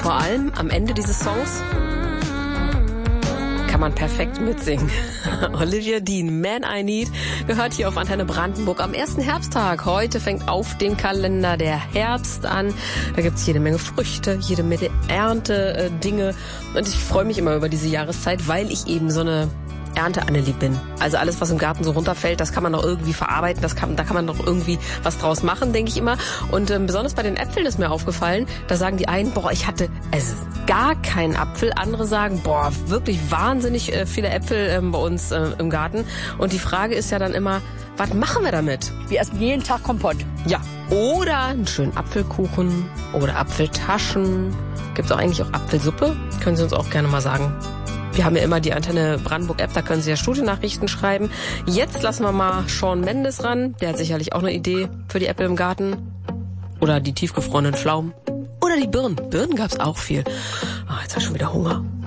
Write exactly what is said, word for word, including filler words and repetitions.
vor allem am Ende dieses Songs kann man perfekt mitsingen. Olivia Dean, Man I Need, gehört hier auf Antenne Brandenburg am ersten Herbsttag. Heute fängt auf dem Kalender der Herbst an. Da gibt's jede Menge Früchte, jede Menge Ernte-Dinge. Und ich freue mich immer über diese Jahreszeit, weil ich eben so eine Ernte-Anneli bin. Also alles, was im Garten so runterfällt, das kann man noch irgendwie verarbeiten, das kann, da kann man noch irgendwie was draus machen, denke ich immer. Und ähm, besonders bei den Äpfeln ist mir aufgefallen, da sagen die einen, boah, ich hatte also gar keinen Apfel. Andere sagen, boah, wirklich wahnsinnig äh, viele Äpfel ähm, bei uns äh, im Garten. Und die Frage ist ja dann immer, was machen wir damit? Wir essen jeden Tag Kompott. Ja, oder einen schönen Apfelkuchen oder Apfeltaschen. Gibt's auch eigentlich auch Apfelsuppe? Können Sie uns auch gerne mal sagen. Wir haben ja immer die Antenne Brandenburg-App, da können Sie ja Studiennachrichten schreiben. Jetzt lassen wir mal Shawn Mendes ran. Der hat sicherlich auch eine Idee für die Äpfel im Garten. Oder die tiefgefrorenen Pflaumen. Oder die Birnen. Birnen gab's auch viel. Oh, jetzt habe ich schon wieder Hunger.